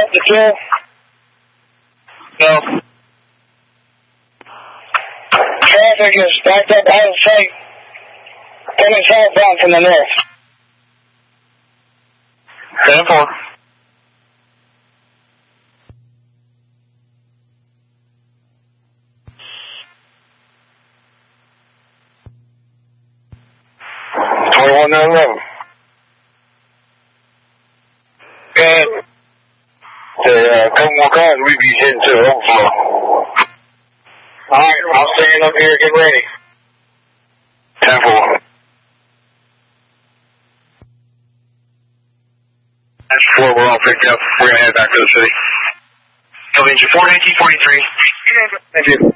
the kill? No. Traffic is backed up out of sight. Coming southbound from the north. 10-4. Good. Couple more cars, we'd be heading to the overflow. Alright, I'll stand up here, get ready. 10-4. That's 4, we're all picked up. We're gonna head back to the city. WG 41943. Thank you.